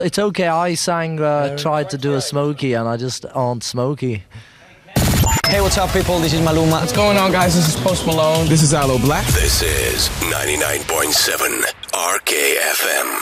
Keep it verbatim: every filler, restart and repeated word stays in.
It's okay, I sang, uh, tried to do a Smokey and I just aren't Smokey. Hey, what's up, people? This is Maluma. What's going on, guys? This is Post Malone. This is Aloe Black. This is ninety-nine point seven R K F M.